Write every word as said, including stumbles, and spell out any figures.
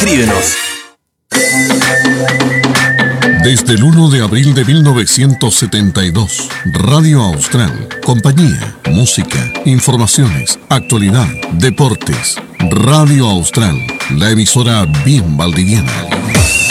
Escríbenos. Desde el uno de abril de mil novecientos setenta y dos, Radio Austral, compañía, música, informaciones, actualidad, deportes. Radio Austral, la emisora bien valdiviana.